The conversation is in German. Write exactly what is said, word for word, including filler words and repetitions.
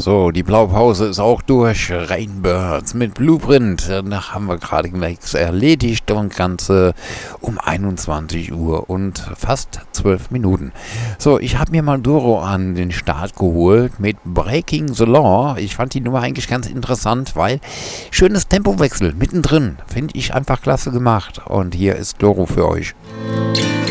So, die Blaupause ist auch durch. Rainbirds mit Blueprint. Da haben wir gerade nichts erledigt und Ganze um einundzwanzig Uhr und fast zwölf Minuten. So, ich habe mir mal Doro an den Start geholt mit Breaking the Law. Ich fand die Nummer eigentlich ganz interessant, weil schönes Tempowechsel mittendrin. Finde ich einfach klasse gemacht. Und hier ist Doro für euch.